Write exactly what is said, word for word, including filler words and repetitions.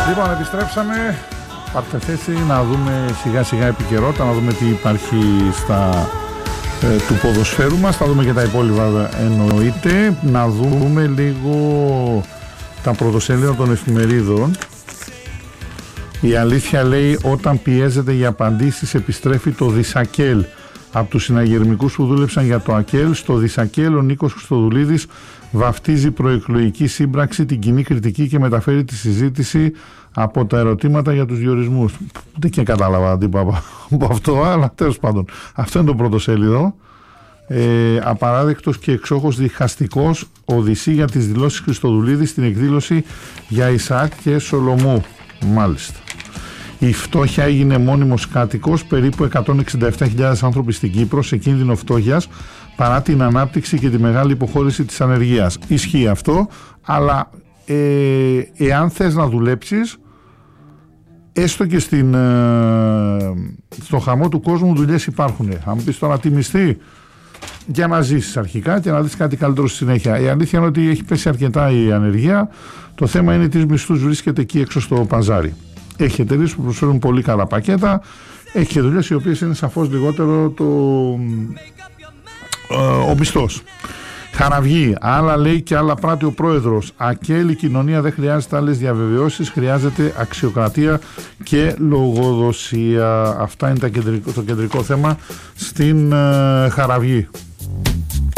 Λοιπόν, επιστρέψαμε. Πάρτε θέση να δούμε σιγά σιγά επικαιρότητα, να δούμε τι υπάρχει στα ε, του ποδοσφαίρου μας. Θα δούμε και τα υπόλοιπα εννοείται. Να δούμε λίγο τα πρωτοσέλιδα των εφημερίδων. Η Αλήθεια λέει: όταν πιέζεται για απαντήσεις επιστρέφει το Δισακέλ. Από τους συναγερμικούς που δούλεψαν για το ΑΚΕΛ, στο Δισακέλ ο Νίκος Χριστοδουλίδης βαφτίζει προεκλογική σύμπραξη την κοινή κριτική και μεταφέρει τη συζήτηση από τα ερωτήματα για τους διορισμούς. Δεν και κατάλαβα τίποτα από αυτό, αλλά τέλος πάντων. Αυτό είναι το πρωτοσέλιδο. Ε, απαράδεκτος και εξόχως διχαστικός οδυσσή για τις δηλώσεις Χριστοδουλίδη στην εκδήλωση για Ισαάκ και Σολομού. Μάλιστα. Η φτώχεια έγινε μόνιμος κάτοικος, περίπου εκατόν εξήντα επτά χιλιάδες άνθρωποι στην Κύπρο σε κίνδυνο φτώχειας παρά την ανάπτυξη και τη μεγάλη υποχώρηση της ανεργίας. Ισχύει αυτό, αλλά ε, εάν θες να δουλέψεις, έστω και στην, ε, στο χαμό του κόσμου δουλειές υπάρχουν. Αν πεις τώρα τι μισθή, για να ζήσεις αρχικά και να δεις κάτι καλύτερο στη συνέχεια. Η αλήθεια είναι ότι έχει πέσει αρκετά η ανεργία. Το θέμα είναι τι μισθούς βρίσκεται εκεί έξω στο παζάρι. Έχει εταιρείες που προσφέρουν πολύ καλά πακέτα. Έχει και δουλειές οι οποίες είναι σαφώς λιγότερο το, ε, ο μισθός. Χαραυγή. Άλλα λέει και άλλα πράττει ο πρόεδρος. ΑΚΕΛ, η κοινωνία δεν χρειάζεται άλλες διαβεβαιώσεις. Χρειάζεται αξιοκρατία και λογοδοσία. Αυτά είναι τα κεντρικό, το κεντρικό θέμα στην ε, Χαραυγή.